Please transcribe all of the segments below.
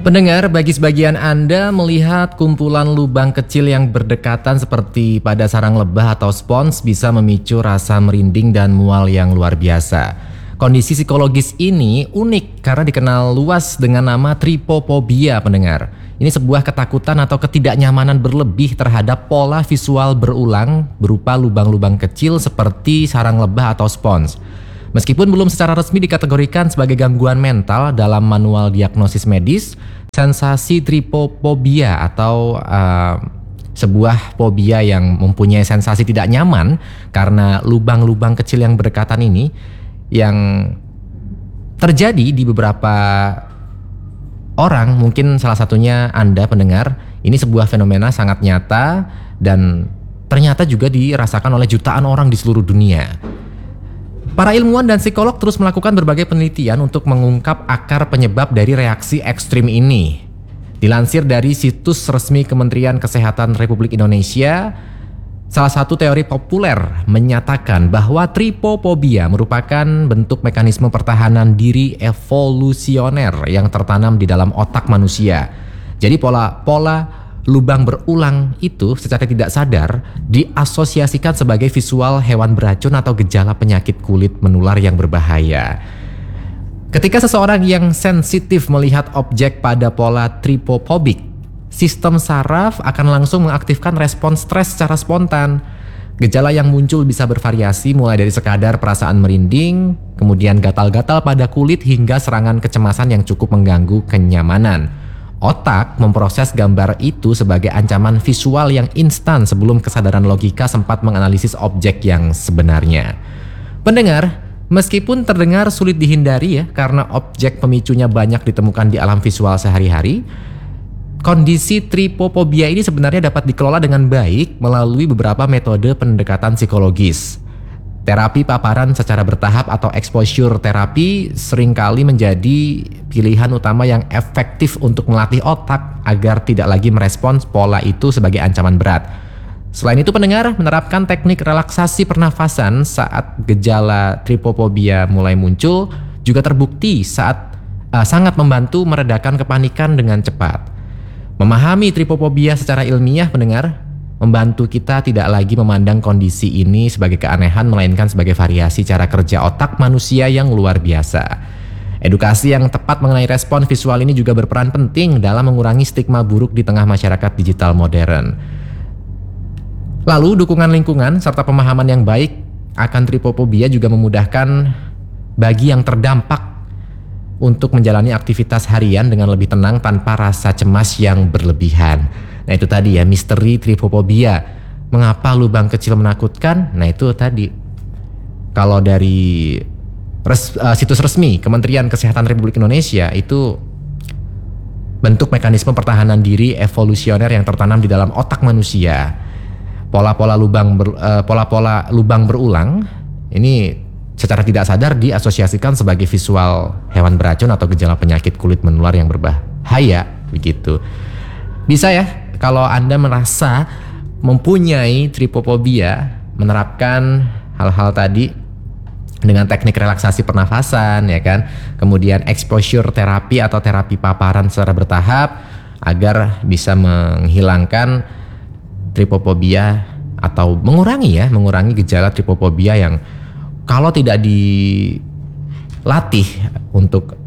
Pendengar, bagi sebagian Anda melihat kumpulan lubang kecil yang berdekatan seperti pada sarang lebah atau spons bisa memicu rasa merinding dan mual yang luar biasa. Kondisi psikologis ini unik karena dikenal luas dengan nama trypophobia, pendengar. Ini sebuah ketakutan atau ketidaknyamanan berlebih terhadap pola visual berulang berupa lubang-lubang kecil seperti sarang lebah atau spons. Meskipun belum secara resmi dikategorikan sebagai gangguan mental dalam manual diagnosis medis, sensasi trypophobia atau sebuah fobia yang mempunyai sensasi tidak nyaman karena lubang-lubang kecil yang berdekatan ini yang terjadi di beberapa orang, mungkin salah satunya Anda pendengar, ini sebuah fenomena sangat nyata dan ternyata juga dirasakan oleh jutaan orang di seluruh dunia. Para ilmuwan dan psikolog terus melakukan berbagai penelitian untuk mengungkap akar penyebab dari reaksi ekstrim ini. Dilansir dari situs resmi Kementerian Kesehatan Republik Indonesia, salah satu teori populer menyatakan bahwa trypophobia merupakan bentuk mekanisme pertahanan diri evolusioner yang tertanam di dalam otak manusia. Jadi pola lubang berulang itu secara tidak sadar diasosiasikan sebagai visual hewan beracun atau gejala penyakit kulit menular yang berbahaya. Ketika seseorang yang sensitif melihat objek pada pola trypophobik, sistem saraf akan langsung mengaktifkan respon stres secara spontan. Gejala yang muncul bisa bervariasi mulai dari sekadar perasaan merinding, kemudian gatal-gatal pada kulit hingga serangan kecemasan yang cukup mengganggu kenyamanan. Otak memproses gambar itu sebagai ancaman visual yang instan sebelum kesadaran logika sempat menganalisis objek yang sebenarnya. Pendengar, meskipun terdengar sulit dihindari ya karena objek pemicunya banyak ditemukan di alam visual sehari-hari, kondisi trypophobia ini sebenarnya dapat dikelola dengan baik melalui beberapa metode pendekatan psikologis. Terapi paparan secara bertahap atau exposure terapi seringkali menjadi pilihan utama yang efektif untuk melatih otak agar tidak lagi merespons pola itu sebagai ancaman berat. Selain itu pendengar, menerapkan teknik relaksasi pernafasan saat gejala trypophobia mulai muncul juga terbukti sangat membantu meredakan kepanikan dengan cepat. Memahami trypophobia secara ilmiah pendengar membantu kita tidak lagi memandang kondisi ini sebagai keanehan melainkan sebagai variasi cara kerja otak manusia yang luar biasa. Edukasi yang tepat mengenai respon visual ini juga berperan penting dalam mengurangi stigma buruk di tengah masyarakat digital modern. Lalu dukungan lingkungan serta pemahaman yang baik akan trypophobia juga memudahkan bagi yang terdampak untuk menjalani aktivitas harian dengan lebih tenang tanpa rasa cemas yang berlebihan. Nah itu tadi ya, misteri trypophobia. Mengapa lubang kecil menakutkan? Nah itu tadi. Kalau dari situs resmi Kementerian Kesehatan Republik Indonesia itu bentuk mekanisme pertahanan diri evolusioner yang tertanam di dalam otak manusia. Pola-pola lubang berulang ini secara tidak sadar diasosiasikan sebagai visual hewan beracun atau gejala penyakit kulit menular yang berbahaya begitu. Bisa ya kalau Anda merasa mempunyai trypophobia, menerapkan hal-hal tadi dengan teknik relaksasi pernafasan ya kan, kemudian exposure terapi atau terapi paparan secara bertahap agar bisa menghilangkan trypophobia atau mengurangi gejala trypophobia yang kalau tidak dilatih untuk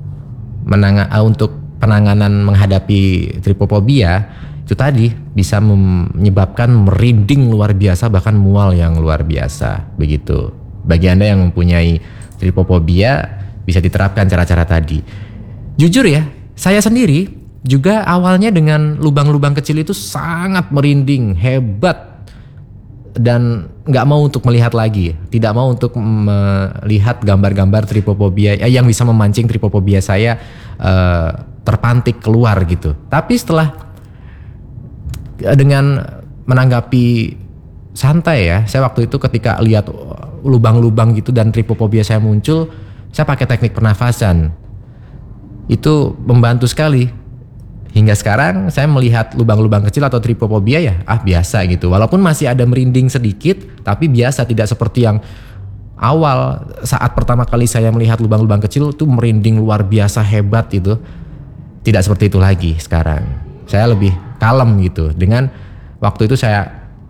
penanganan menghadapi trypophobia itu tadi bisa menyebabkan merinding luar biasa bahkan mual yang luar biasa begitu. Bagi Anda yang mempunyai trypophobia bisa diterapkan cara-cara tadi. Jujur ya, saya sendiri juga awalnya dengan lubang-lubang kecil itu sangat merinding, hebat dan nggak mau untuk melihat lagi, tidak mau untuk melihat gambar-gambar trypophobia yang bisa memancing trypophobia saya terpantik keluar gitu. Tapi setelah dengan menanggapi santai ya, saya waktu itu ketika lihat lubang-lubang gitu dan trypophobia saya muncul, saya pakai teknik pernafasan. Itu membantu sekali. Hingga sekarang saya melihat lubang-lubang kecil atau trypophobia ya, biasa gitu. Walaupun masih ada merinding sedikit, tapi biasa, tidak seperti yang awal saat pertama kali saya melihat lubang-lubang kecil itu merinding luar biasa hebat itu. tidak seperti itu lagi sekarang. Saya lebih kalem gitu. Dengan waktu itu saya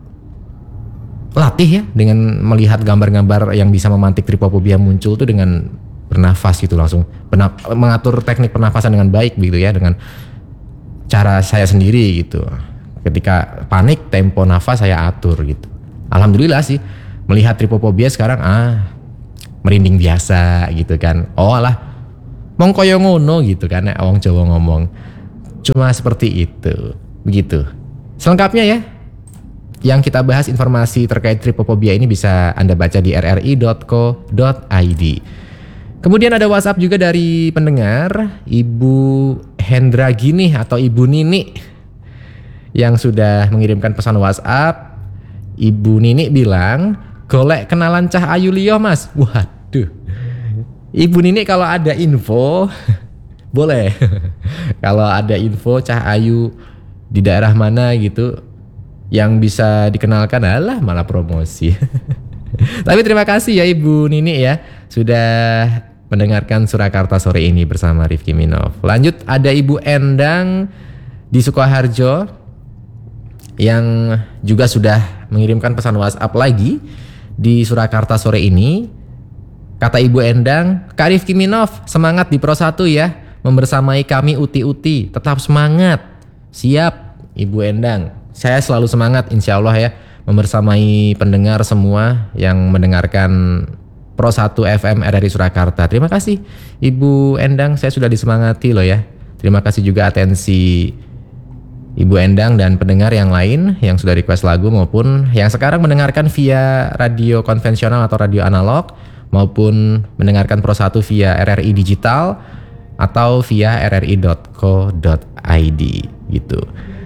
latih ya, dengan melihat gambar-gambar yang bisa memantik tripofobia muncul tuh dengan bernafas gitu, langsung mengatur teknik pernafasan dengan baik gitu ya, dengan cara saya sendiri gitu. Ketika panik, tempo nafas saya atur gitu. Alhamdulillah sih, melihat tripofobia sekarang merinding biasa gitu kan. Oh alah, mong koyo ngono gitu kan, wong Jawa ngomong. Cuma seperti itu, begitu. Selengkapnya ya, yang kita bahas informasi terkait tripofobia ini bisa Anda baca di rri.co.id. Kemudian ada WhatsApp juga dari pendengar Ibu Hendra Gini atau Ibu Nini yang sudah mengirimkan pesan WhatsApp. Ibu Nini bilang, golek kenalan Cah Ayu liyo Mas. Waduh, Ibu Nini kalau ada info boleh. Kalau ada info Cah Ayu di daerah mana gitu yang bisa dikenalkan, alah malah promosi. Tapi terima kasih ya Ibu Nini ya, sudah mendengarkan Surakarta sore ini bersama Rifki Minov. Lanjut, ada Ibu Endang di Sukoharjo yang juga sudah mengirimkan pesan WhatsApp lagi di Surakarta sore ini. Kata Ibu Endang, Kak Rifki Minov, semangat di Pro 1 ya, membersamai kami uti-uti, tetap semangat. Siap Ibu Endang, saya selalu semangat insya Allah ya, membersamai pendengar semua yang mendengarkan Pro 1 FM RRI Surakarta. Terima kasih Ibu Endang, saya sudah disemangati loh ya. Terima kasih juga atensi Ibu Endang dan pendengar yang lain yang sudah request lagu maupun yang sekarang mendengarkan via radio konvensional atau radio analog, maupun mendengarkan Pro 1 via RRI digital atau via rri.co.id gitu.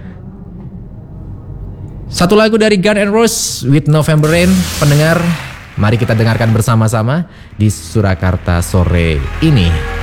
Satu lagu dari Guns N' Roses with November Rain. Pendengar, mari kita dengarkan bersama-sama di Surakarta sore ini.